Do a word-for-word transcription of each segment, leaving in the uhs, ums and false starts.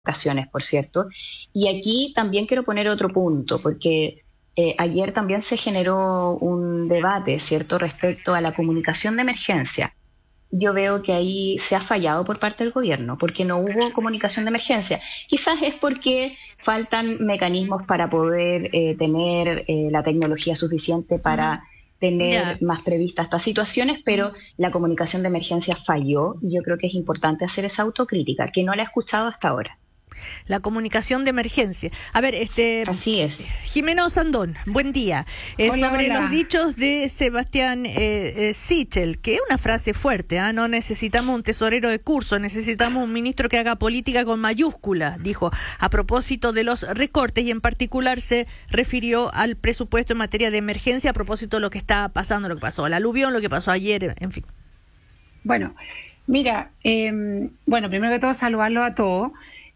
vacaciones, por cierto. Y aquí también quiero poner otro punto, porque eh, ayer también se generó un debate, ¿cierto?, respecto a la comunicación de emergencia. Yo veo que ahí se ha fallado por parte del gobierno, porque no hubo comunicación de emergencia. Quizás es porque faltan mecanismos para poder eh, tener eh, la tecnología suficiente para tener Ya. más previstas estas situaciones, pero la comunicación de emergencia falló y yo creo que es importante hacer esa autocrítica, que no la he escuchado hasta ahora. La comunicación de emergencia. A ver, este Así es. Jimena Osandón, buen día. Eh, Hola, sobre hola. los dichos de Sebastián eh, eh, Sichel, que es una frase fuerte, ¿ah? No necesitamos un tesorero de curso, necesitamos un ministro que haga política con mayúscula, dijo, a propósito de los recortes, y en particular se refirió al presupuesto en materia de emergencia a propósito de lo que está pasando, lo que pasó al aluvión, lo que pasó ayer, en fin. Bueno, mira, eh, bueno, primero que todo saludarlo a todos.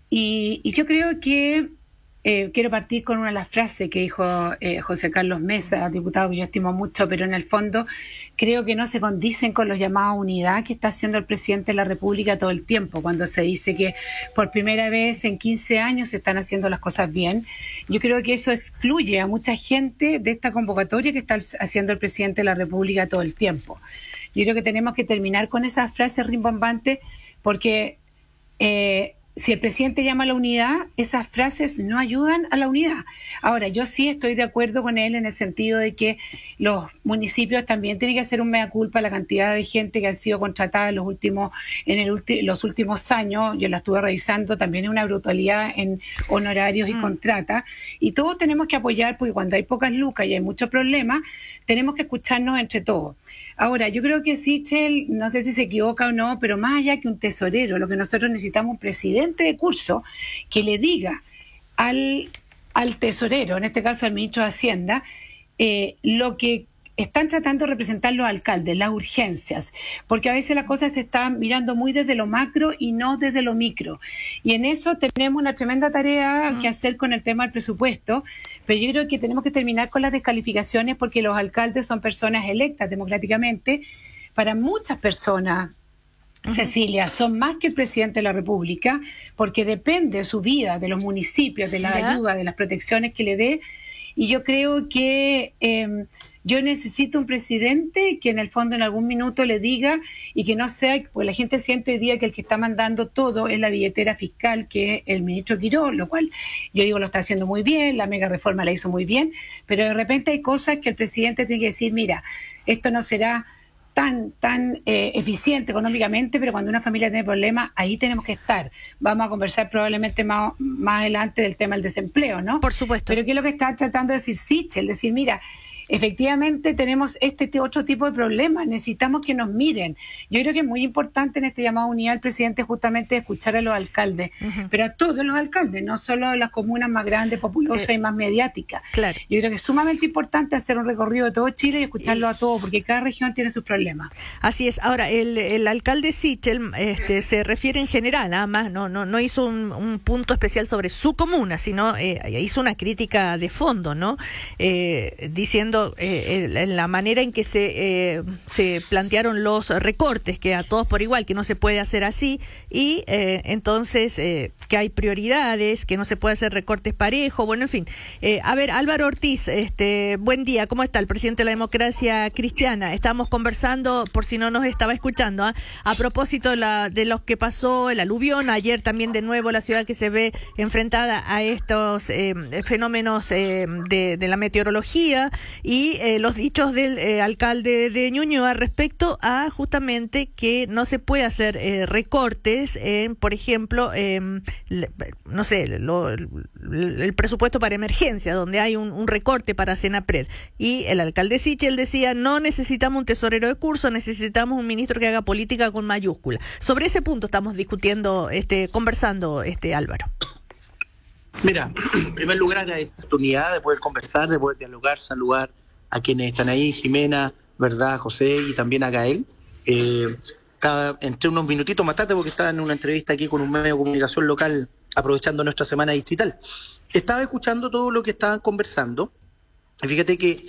Y, y yo creo que eh, quiero partir con una de las frases que dijo eh, José Carlos Mesa, diputado que yo estimo mucho, pero en el fondo creo que no se condicen con los llamados a unidad que está haciendo el presidente de la República todo el tiempo, cuando se dice que por primera vez en quince años se están haciendo las cosas bien. Yo creo que eso excluye a mucha gente de esta convocatoria que está haciendo el presidente de la República todo el tiempo. Yo creo que tenemos que terminar con esas frases rimbombantes, porque eh, si el presidente llama a la unidad, esas frases no ayudan a la unidad. Ahora, yo sí estoy de acuerdo con él en el sentido de que los municipios también tienen que hacer un mea culpa a la cantidad de gente que ha sido contratada en los últimos, en el ulti, los últimos años. Yo la estuve revisando, también es una brutalidad en honorarios y Mm. contratas. Y todos tenemos que apoyar, porque cuando hay pocas lucas y hay muchos problemas, tenemos que escucharnos entre todos. Ahora, yo creo que Sichel, no sé si se equivoca o no, pero más allá que un tesorero, lo que nosotros necesitamos es un presidente de curso que le diga al, al tesorero, en este caso al ministro de Hacienda, eh, lo que están tratando de representar los alcaldes, las urgencias, porque a veces las cosas se están mirando muy desde lo macro y no desde lo micro. Y en eso tenemos una tremenda tarea que hacer con el tema del presupuesto, pero yo creo que tenemos que terminar con las descalificaciones, porque los alcaldes son personas electas democráticamente. Para muchas personas, Cecilia, son más que el presidente de la República, porque depende de su vida, de los municipios, de la ¿Ya? ayuda, de las protecciones que le dé. Y yo creo que eh, yo necesito un presidente que en el fondo en algún minuto le diga, y que no sea, porque la gente siente hoy día que el que está mandando todo es la billetera fiscal, que es el ministro Quirós, lo cual yo digo lo está haciendo muy bien, la mega reforma la hizo muy bien, pero de repente hay cosas que el presidente tiene que decir, mira, esto no será tan tan eh, eficiente económicamente, pero cuando una familia tiene problemas, ahí tenemos que estar. Vamos a conversar probablemente más, más adelante del tema del desempleo, ¿no? Por supuesto. Pero ¿qué es lo que está tratando de decir Sichel? Decir, mira, efectivamente tenemos este otro tipo de problemas, necesitamos que nos miren. Yo creo que es muy importante en este llamado a unidad del presidente justamente escuchar a los alcaldes, Uh-huh. pero a todos los alcaldes, no solo a las comunas más grandes, populosas Eh, y más mediáticas. claro. Yo creo que es sumamente importante hacer un recorrido de todo Chile y escucharlo a todos, porque cada región tiene sus problemas. Así es. Ahora, el, el alcalde Sichel este, se refiere en general, nada más, no, no, no hizo un, un punto especial sobre su comuna, sino eh, hizo una crítica de fondo, ¿no? Eh, diciendo eh, el, la manera en que se, eh, se plantearon los recortes, que a todos por igual, que no se puede hacer así, y eh, entonces eh, que hay prioridades, que no se puede hacer recortes parejos, bueno, en fin. Eh, a ver, Álvaro Ortiz, este, buen día, ¿cómo está el presidente de la Democracia Cristiana? Estamos conversando, por si no nos estaba escuchando, ¿eh? a propósito de, la, de lo que pasó, el aluvión, ayer también de nuevo la ciudad que se ve enfrentada a estos eh, fenómenos eh, de, de la meteorología, y eh, los dichos del eh, alcalde de Ñuñoa respecto a justamente que no se puede hacer eh, recortes en, por ejemplo, eh, le, no sé, lo, el, el presupuesto para emergencia, donde hay un, un recorte para Senapred. Y el alcalde Sichel decía, no necesitamos un tesorero de curso, necesitamos un ministro que haga política con mayúscula. Sobre ese punto estamos discutiendo, este, conversando, este Álvaro. Mira, en primer lugar agradecer la oportunidad de poder conversar, de poder dialogar, saludar a quienes están ahí, Jimena, ¿verdad?, José, y también a Gael. Eh, estaba, entré unos minutitos más tarde porque estaba en una entrevista aquí con un medio de comunicación local, aprovechando nuestra semana distrital. Estaba escuchando todo lo que estaban conversando, y fíjate que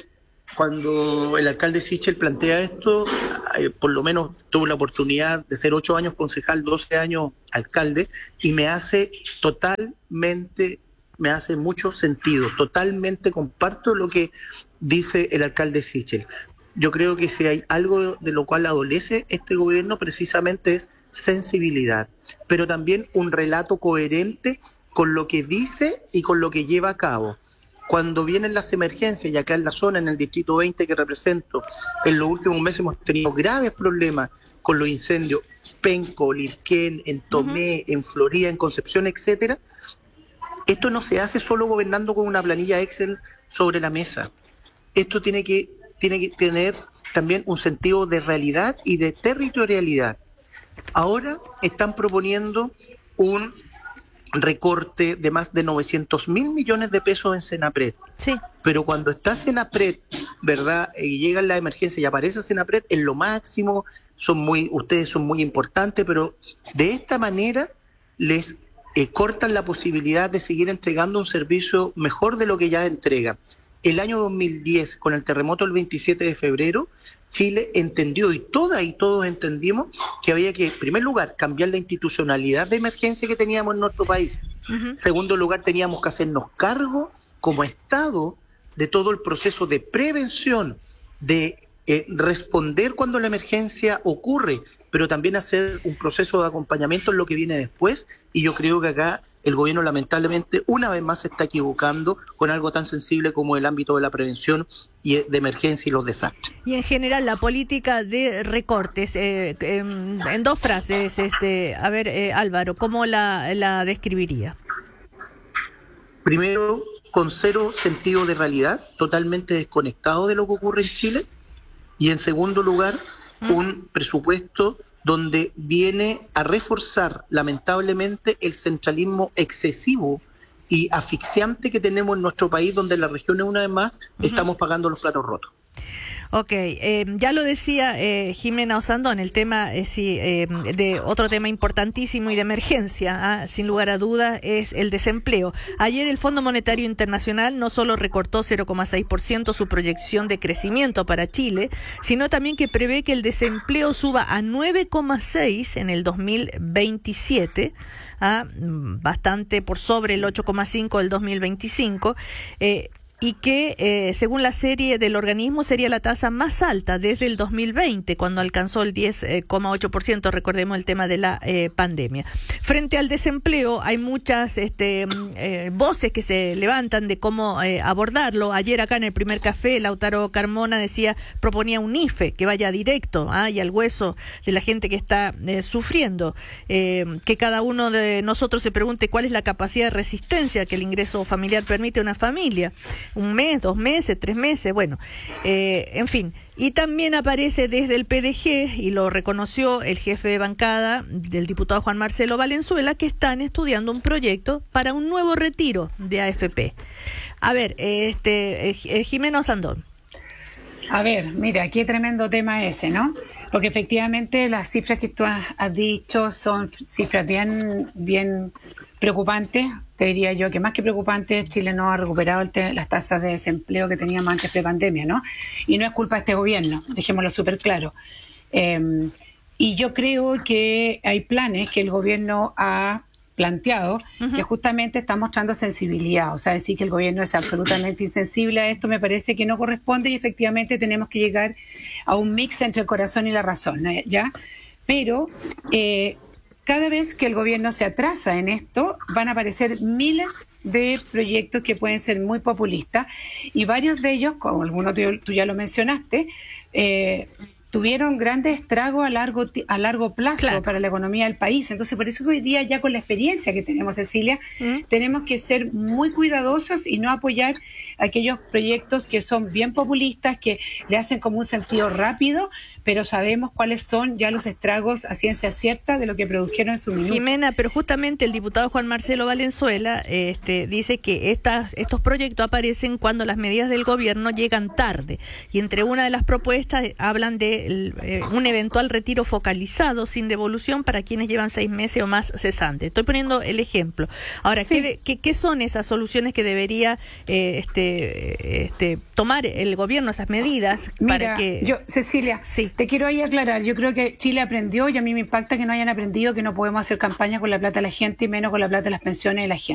cuando el alcalde Sichel plantea esto, eh, por lo menos tuve la oportunidad de ser ocho años concejal, doce años alcalde, y me hace totalmente, me hace mucho sentido, totalmente comparto lo que dice el alcalde Sichel. Yo creo que si hay algo de lo cual adolece este gobierno precisamente es sensibilidad, pero también un relato coherente con lo que dice y con lo que lleva a cabo. Cuando vienen las emergencias, y acá en la zona, en el distrito veinte que represento, en los últimos meses hemos tenido graves problemas con los incendios, Penco, Lirquén, en Tomé, uh-huh. en Florida, en Concepción, etcétera. Esto no se hace solo gobernando con una planilla Excel sobre la mesa. Esto tiene que tiene que tener también un sentido de realidad y de territorialidad. Ahora están proponiendo un recorte de más de novecientos mil millones de pesos en Senapred. Sí. Pero cuando está Senapred, ¿verdad? Y llega la emergencia y aparece Senapred, en lo máximo, son muy, ustedes son muy importantes, pero de esta manera les eh, cortan la posibilidad de seguir entregando un servicio mejor de lo que ya entregan. El año dos mil diez, con el terremoto del veintisiete de febrero, Chile entendió, y todas y todos entendimos, que había que, en primer lugar, cambiar la institucionalidad de emergencia que teníamos en nuestro país. Uh-huh. En segundo lugar, teníamos que hacernos cargo, como Estado, de todo el proceso de prevención, de eh, responder cuando la emergencia ocurre, pero también hacer un proceso de acompañamiento en lo que viene después, y yo creo que acá el gobierno lamentablemente una vez más se está equivocando con algo tan sensible como el ámbito de la prevención y de emergencia y los desastres. Y en general la política de recortes, eh, eh, en dos frases, este, a ver, eh, Álvaro, ¿cómo la, la describiría? Primero, con cero sentido de realidad, totalmente desconectado de lo que ocurre en Chile, y en segundo lugar, ¿Mm? un presupuesto donde viene a reforzar lamentablemente el centralismo excesivo y asfixiante que tenemos en nuestro país, donde las regiones una vez más uh-huh. estamos pagando los platos rotos. Ok, eh, ya lo decía eh, Jimena Osandón, el tema eh, sí, eh, de otro tema importantísimo y de emergencia, ¿ah? Sin lugar a dudas, es el desempleo. Ayer el Fondo Monetario Internacional no solo recortó cero coma seis por ciento su proyección de crecimiento para Chile, sino también que prevé que el desempleo suba a nueve coma seis por ciento en el dos mil veintisiete, ¿ah? Bastante por sobre el ocho coma cinco por ciento del dos mil veinticinco, eh, y que, eh, según la serie del organismo, sería la tasa más alta desde el dos mil veinte, cuando alcanzó el diez coma ocho por ciento, recordemos el tema de la eh, pandemia. Frente al desempleo, hay muchas este, eh, voces que se levantan de cómo eh, abordarlo. Ayer acá en el primer café, Lautaro Carmona decía, proponía un I F E que vaya directo ¿ah? y al hueso de la gente que está eh, sufriendo, eh, que cada uno de nosotros se pregunte cuál es la capacidad de resistencia que el ingreso familiar permite a una familia. Un mes, dos meses, tres meses, bueno, eh, en fin. Y también aparece desde el P D G, y lo reconoció el jefe de bancada del diputado Juan Marcelo Valenzuela, que están estudiando un proyecto para un nuevo retiro de A F P. A ver, este eh, Jimena Osandón. A ver, mira, qué tremendo tema ese, ¿no? Porque efectivamente las cifras que tú has, has dicho son cifras bien, bien preocupantes. Te diría yo que más que preocupantes, Chile no ha recuperado el te- las tasas de desempleo que teníamos antes de pandemia, ¿no? Y no es culpa de este gobierno, dejémoslo súper claro. Eh, y yo creo que hay planes que el gobierno ha planteado uh-huh. que justamente está mostrando sensibilidad, o sea, decir que el gobierno es absolutamente insensible a esto me parece que no corresponde, y efectivamente tenemos que llegar a un mix entre el corazón y la razón, ¿ya? Pero eh, cada vez que el gobierno se atrasa en esto, van a aparecer miles de proyectos que pueden ser muy populistas, y varios de ellos, como algunos tú, tú ya lo mencionaste, eh, tuvieron grandes estragos a largo a largo plazo claro. para la economía del país. Entonces, por eso que hoy día, ya con la experiencia que tenemos, Cecilia, ¿Mm? tenemos que ser muy cuidadosos y no apoyar aquellos proyectos que son bien populistas, que le hacen como un sentido rápido, pero sabemos cuáles son ya los estragos a ciencia cierta de lo que produjeron en su minuto. Jimena, pero justamente el diputado Juan Marcelo Valenzuela este, dice que estas, estos proyectos aparecen cuando las medidas del gobierno llegan tarde, y entre una de las propuestas hablan de el, eh, un eventual retiro focalizado sin devolución para quienes llevan seis meses o más cesante. Estoy poniendo el ejemplo. Ahora, sí. ¿qué, de, qué, ¿qué son esas soluciones que debería eh, este, este, tomar el gobierno, esas medidas? Mira, para que yo, Cecilia, sí. te quiero ahí aclarar. Yo creo que Chile aprendió y a mí me impacta que no hayan aprendido que no podemos hacer campaña con la plata de la gente y menos con la plata de las pensiones de la gente.